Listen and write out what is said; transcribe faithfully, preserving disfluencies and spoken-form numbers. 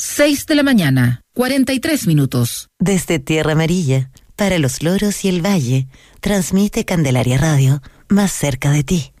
seis de la mañana, cuarenta y tres minutos. Desde Tierra Amarilla, para los loros y el valle, transmite Candelaria Radio, más cerca de ti.